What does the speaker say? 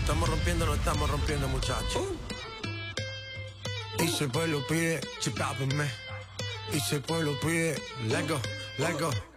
Estamos rompiendo, no estamos rompiendo, muchachos. Y si el pueblo pide, chipápenme. Y si el pueblo pide, let go, let go.